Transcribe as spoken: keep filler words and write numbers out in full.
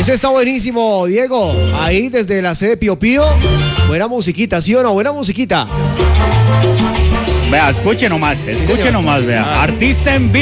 Eso está buenísimo, Diego. Ahí desde la sede Pío Pío. Buena musiquita, ¿sí o no? Buena musiquita. Vea, escuche nomás, escuche señor. nomás, vea. Ah. Artista en vivo.